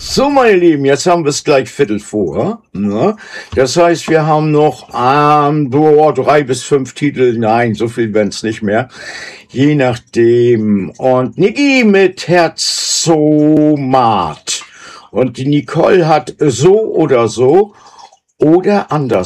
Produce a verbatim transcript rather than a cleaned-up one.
So, meine Lieben, jetzt haben wir es gleich Viertel vor. Ne? Das heißt, wir haben noch ähm, boah, drei bis fünf Titel. Nein, so viel werden es nicht mehr. Je nachdem. Und Niki mit Herzomat. Und die Nicole hat so oder so oder anders.